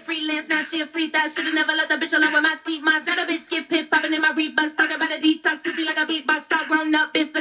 freelance, now she a free thot. Should've never let the bitch alone with my seat. Mine's not a bitch, skip pit, popping in my Reeboks. Talking about a detox, pussy like a beatbox. All grown up, bitch.